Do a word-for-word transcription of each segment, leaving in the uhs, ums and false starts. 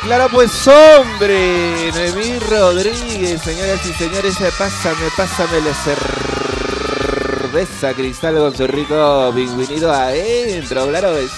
Claro, pues, hombre, Noemí Rodríguez, señoras y señores, pásame, pásame la cerveza Cristal con su rico pingüinito adentro, claro que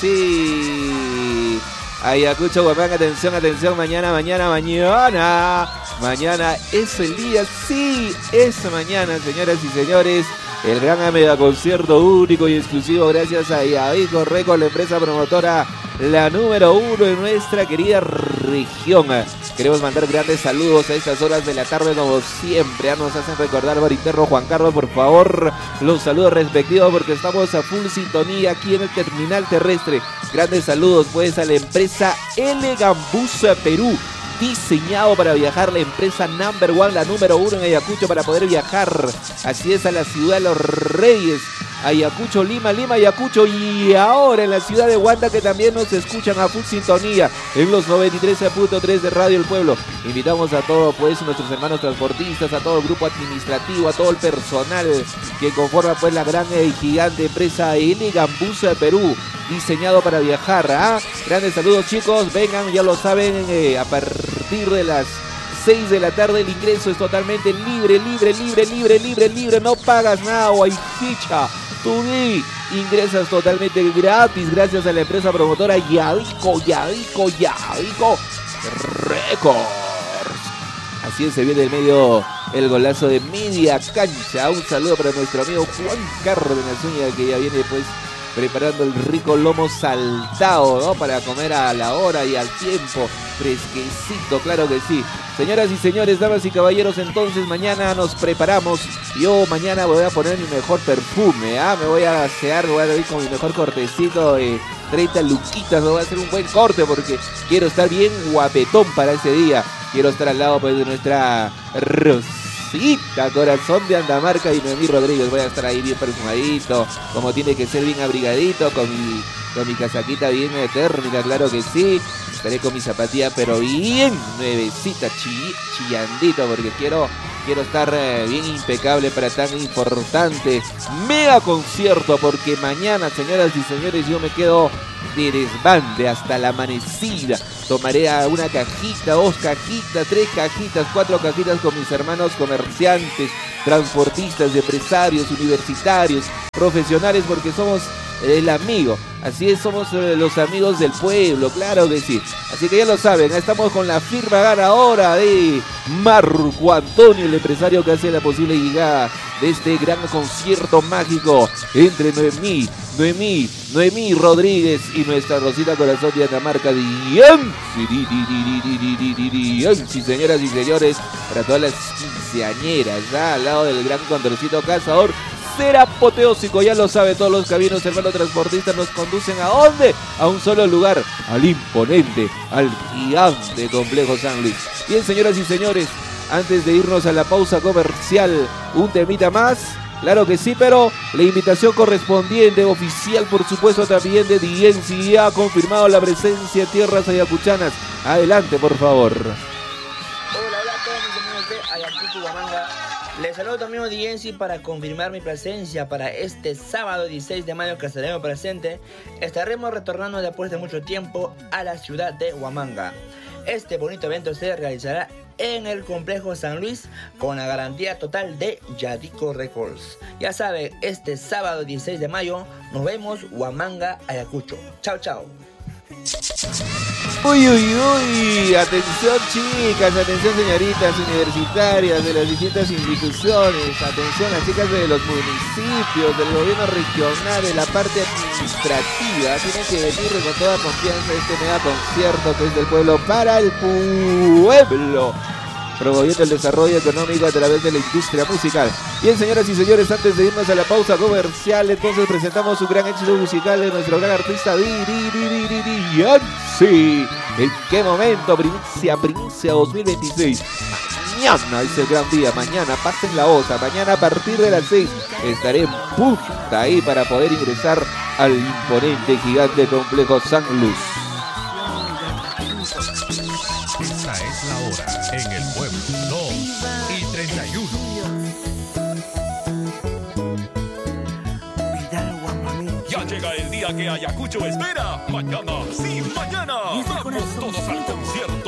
sí. Ayacucho, Huamanga, atención, atención, mañana, mañana, mañana, mañana es el día, sí, es mañana, señoras y señores. El gran mega concierto único y exclusivo gracias a Yavico Records, la empresa promotora, la número uno en nuestra querida región. Queremos mandar grandes saludos a estas horas de la tarde como siempre. Ya nos hacen recordar por interno, Juan Carlos, por favor, los saludos respectivos porque estamos a full sintonía aquí en el terminal terrestre. Grandes saludos pues a la empresa L Gambús Perú. Diseñado para viajar, la empresa number one, la número uno en Ayacucho para poder viajar. Así es, a la ciudad de los Reyes, Ayacucho, Lima, Lima, Ayacucho y ahora en la ciudad de Huanta que también nos escuchan a full sintonía en los noventa y tres punto tres de Radio El Pueblo. Invitamos a todos pues nuestros hermanos transportistas, a todo el grupo administrativo, a todo el personal que conforma pues la gran y gigante empresa L Gambús Perú. Diseñado para viajar, ¿ah? Grandes saludos chicos, vengan, ya lo saben, eh, a partir de las seis de la tarde el ingreso es totalmente libre, libre, libre, libre, libre, libre, no pagas nada o hay ficha, tú di, ingresas totalmente gratis gracias a la empresa promotora Yavico, Yavico, Yavico Records. Así es, se viene del medio el golazo de media cancha, un saludo para nuestro amigo Juan Cárdenas Zúñiga que ya viene pues preparando el rico lomo saltado, ¿no? Para comer a la hora y al tiempo, fresquecito, claro que sí. Señoras y señores, damas y caballeros, entonces mañana nos preparamos. Yo mañana voy a poner mi mejor perfume, ¿ah? Me voy a asear, voy a ir con mi mejor cortecito de treinta luquitas, me voy a hacer un buen corte porque quiero estar bien guapetón para ese día. Quiero estar al lado pues de nuestra Rosita Corazón de Andamarca y Noemí Rodríguez. Voy a estar ahí bien perfumadito, como tiene que ser, bien abrigadito, con mi, con mi casaquita bien térmica, claro que sí. Estaré con mi zapatilla pero bien nuevecita, chi, chillandito, porque quiero, quiero estar eh, bien impecable para tan importante mega concierto, porque mañana, señoras y señores, yo me quedo de desbande hasta la amanecida. Tomaré a una cajita, dos cajitas, tres cajitas, cuatro cajitas con mis hermanos comerciantes, transportistas, empresarios, universitarios, profesionales, porque somos el amigo. Así es, somos eh, los amigos del pueblo, claro que sí. Así que ya lo saben, estamos con la firma ganadora de Marco Antonio, el empresario que hace la posible llegada de este gran concierto mágico entre Noemí, Noemí, Noemí Rodríguez y nuestra Rosita Corazón de Andamarca. Sí, señoras y señores, para todas las quinceañeras, ¿ah? Al lado del gran Condorcito Cazador. Será apoteósico, ya lo sabe, todos los caminos, hermanos transportistas, nos conducen ¿a dónde? A un solo lugar, al imponente, al gigante complejo San Luis. Bien, señoras y señores, antes de irnos a la pausa comercial, un temita más, claro que sí, pero la invitación correspondiente, oficial, por supuesto, también de D N C ha confirmado la presencia en tierras ayacuchanas. Adelante, por favor. Hola, hola a todos mis amigos de Ayacucho, Huamanga. Les saludo también a D N C para confirmar mi presencia para este sábado dieciséis de mayo que estaremos presentes. Estaremos retornando después de mucho tiempo a la ciudad de Huamanga. Este bonito evento se realizará en el complejo San Luis con la garantía total de Yavico Records. Ya saben, este sábado dieciséis de mayo nos vemos Huamanga, Ayacucho. Chao, chao. Uy, uy, uy, atención chicas, atención señoritas universitarias de las distintas instituciones, atención las chicas de los municipios, del gobierno regional, de la parte administrativa, tienen que venir con toda confianza a este mega concierto que es del pueblo para el pueblo, promoviendo el desarrollo económico a través de la industria musical. Bien, señoras y señores, antes de irnos a la pausa comercial, entonces presentamos un gran éxito musical de nuestro gran artista Yancy. ¿En qué momento? Primicia, Primicia dos mil veintiséis. Mañana es el gran día, mañana pasen la osa, mañana a partir de las seis estaré en punta ahí para poder ingresar al imponente gigante complejo San Luis. Esta es la hora en el pueblo, dos y treinta y uno. Ya llega el día que Ayacucho espera. Mañana, sí, mañana. Vamos todos al